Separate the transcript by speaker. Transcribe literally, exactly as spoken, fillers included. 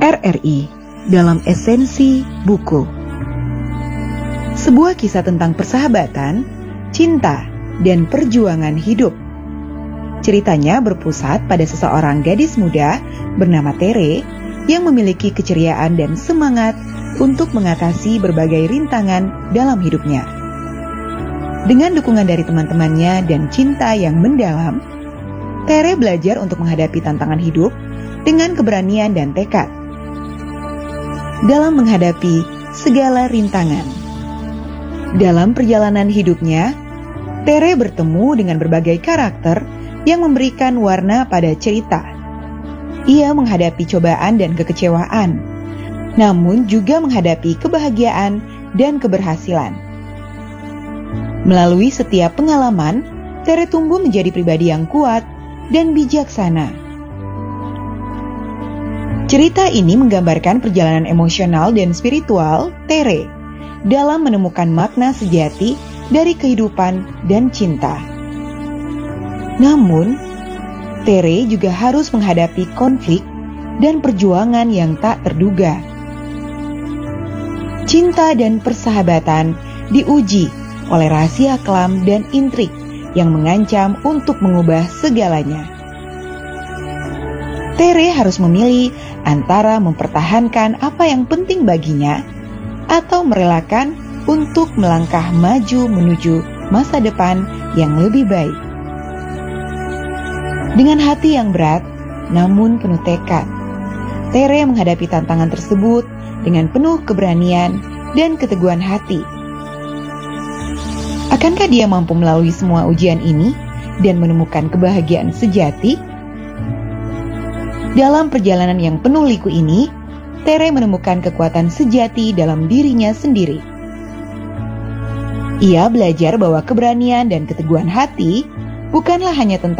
Speaker 1: R R I dalam esensi buku. Sebuah kisah tentang persahabatan, cinta, dan perjuangan hidup. Ceritanya berpusat pada seseorang gadis muda bernama Tere yang memiliki keceriaan dan semangat untuk mengatasi berbagai rintangan dalam hidupnya. Dengan dukungan dari teman-temannya dan cinta yang mendalam, Tere belajar untuk menghadapi tantangan hidup dengan keberanian dan tekad. Dalam menghadapi segala rintangan. Dalam perjalanan hidupnya, Tere bertemu dengan berbagai karakter yang memberikan warna pada cerita. Ia menghadapi cobaan dan kekecewaan, namun juga menghadapi kebahagiaan dan keberhasilan. Melalui setiap pengalaman, Tere tumbuh menjadi pribadi yang kuat dan bijaksana. Cerita ini menggambarkan perjalanan emosional dan spiritual Tere dalam menemukan makna sejati dari kehidupan dan cinta. Namun, Tere juga harus menghadapi konflik dan perjuangan yang tak terduga. Cinta dan persahabatan diuji oleh rahasia kelam dan intrik yang mengancam untuk mengubah segalanya. Tere harus memilih antara mempertahankan apa yang penting baginya atau merelakan untuk melangkah maju menuju masa depan yang lebih baik. Dengan hati yang berat, namun penuh tekad, Tere menghadapi tantangan tersebut dengan penuh keberanian dan keteguhan hati. Akankah dia mampu melalui semua ujian ini dan menemukan kebahagiaan sejati? Dalam perjalanan yang penuh liku ini, Tere menemukan kekuatan sejati dalam dirinya sendiri. Ia belajar bahwa keberanian dan keteguhan hati bukanlah hanya tentang